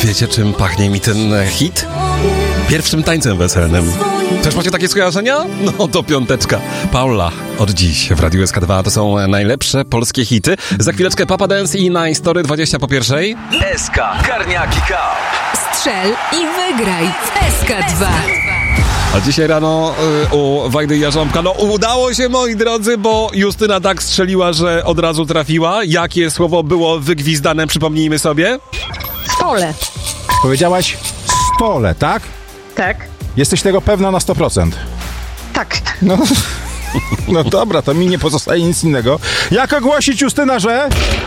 Wiecie, czym pachnie mi ten hit? Pierwszym tańcem weselnym. Też macie takie skojarzenia? No to piąteczka. Paula, od dziś w Radiu SK2 to są najlepsze polskie hity. Za chwileczkę Papa Dance i Nice Story 20 po pierwszej. SK Karniaki Cup. Strzel i wygraj w SK2. A dzisiaj rano u Wajdy Jarząbka, no udało się, moi drodzy, bo Justyna tak strzeliła, że od razu trafiła. Jakie słowo było wygwizdane, przypomnijmy sobie? Pole. Powiedziałaś stole, tak? Tak. Jesteś tego pewna na 100%? Tak. No dobra, to mi nie pozostaje nic innego. Jak ogłosić, Justyna, że...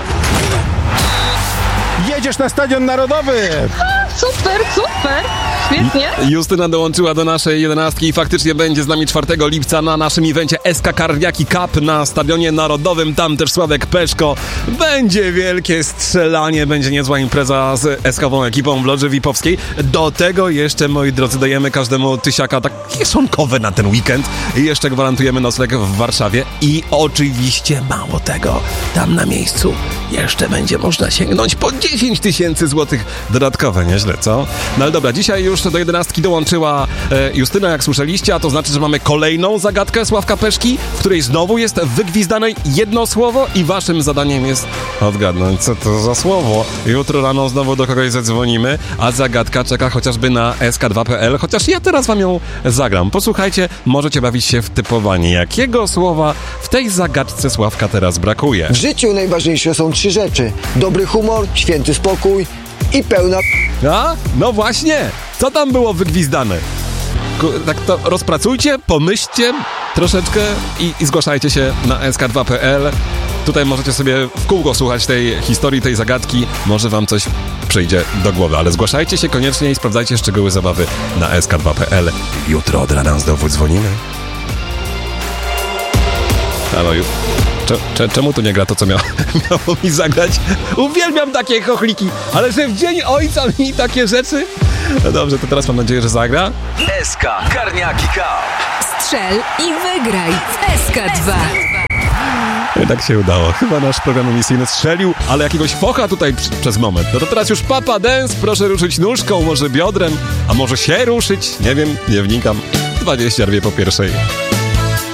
jedziesz na Stadion Narodowy! Super, super. Świetnie. Justyna dołączyła do naszej 11 i faktycznie będzie z nami 4 lipca na naszym evencie SK Karniaki Cup na Stadionie Narodowym. Tam też Sławek Peszko. Będzie wielkie strzelanie, będzie niezła impreza z SK-ową ekipą w Loży VIP-owskiej. Do tego jeszcze, moi drodzy, dajemy każdemu tysiaka takie kieszonkowe na ten weekend. I jeszcze gwarantujemy nocleg w Warszawie. I oczywiście mało tego, tam na miejscu jeszcze będzie można sięgnąć po 10 000 złotych dodatkowe. Nieźle, co? No ale dobra, dzisiaj już do 11 dołączyła Justyna, jak słyszeliście, a to znaczy, że mamy kolejną zagadkę Sławka Peszki, w której znowu jest wygwizdane jedno słowo i waszym zadaniem jest odgadnąć, co to za słowo. Jutro rano znowu do kogoś zadzwonimy, a zagadka czeka chociażby na sk2.pl, chociaż ja teraz wam ją zagram. Posłuchajcie, możecie bawić się w typowanie, jakiego słowa w tej zagadce Sławka teraz brakuje. W życiu najważniejsze są 3 rzeczy. Dobry humor, święty spokój i pełna... A? No właśnie! Co tam było wygwizdane? Tak to rozpracujcie, pomyślcie troszeczkę i zgłaszajcie się na sk2.pl. Tutaj możecie sobie w kółko słuchać tej historii, tej zagadki. Może wam coś przyjdzie do głowy, ale zgłaszajcie się koniecznie i sprawdzajcie szczegóły zabawy na sk2.pl. Jutro od rana znowu dzwonimy. Halo, czemu tu nie gra to, co miało mi zagrać? Uwielbiam takie chochliki, ale że w Dzień Ojca mi takie rzeczy? No dobrze, to teraz mam nadzieję, że zagra. SK Karniaki Cup. Strzel i wygraj w SK2. Tak się udało. Chyba nasz program emisyjny strzelił, ale jakiegoś focha tutaj przez moment. No to teraz już Papa Dance, proszę ruszyć nóżką, może biodrem, a może się ruszyć, nie wiem, nie wnikam. 22 po pierwszej.